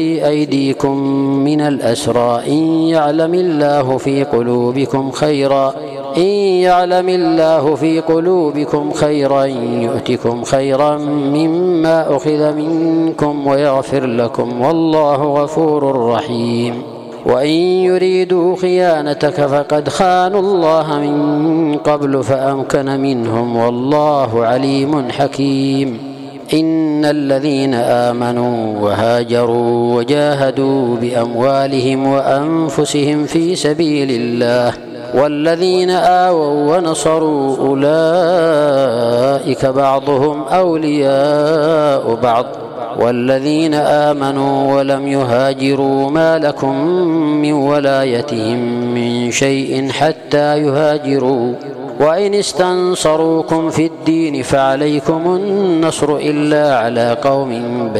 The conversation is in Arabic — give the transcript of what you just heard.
أيديكم من الأسرى إن يعلم الله في قلوبكم خيرا يؤتكم خيرا مما أخذ منكم ويغفر لكم والله غفور رحيم. وإن يريدوا خيانتك فقد خانوا الله من قبل فأمكن منهم والله عليم حكيم. إن الذين آمنوا وهاجروا وجاهدوا بأموالهم وأنفسهم في سبيل الله والذين آووا ونصروا أولئك بعضهم أولياء بعض والذين آمنوا ولم يهاجروا ما لكم من ولايتهم من شيء حتى يهاجروا وإن استنصروكم في الدين فعليكم النصر إلا على قوم